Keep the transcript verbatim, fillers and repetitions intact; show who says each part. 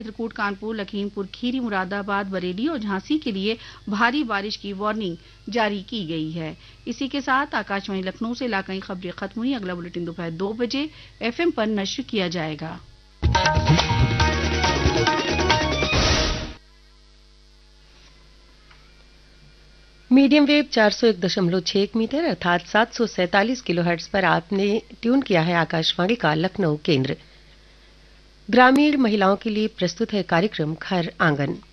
Speaker 1: चित्रकूट, कानपुर, लखीमपुर खीरी, मुरादाबाद, बरेली और झांसी के लिए भारी बारिश की वार्निंग जारी की गई है। इसी के साथ आकाशवाणी लखनऊ से इलाकाई खबरें खत्म हुई। अगला बुलेटिन दोपहर दो बजे एफएम पर नश्र किया जाएगा।
Speaker 2: मीडियम वेव चार सौ एक दशमलव छह मीटर अर्थात सात सौ सैंतालीस किलोहर्ट्ज पर आपने ट्यून किया है आकाशवाणी का लखनऊ केंद्र। ग्रामीण महिलाओं के लिए प्रस्तुत है कार्यक्रम घर आंगन।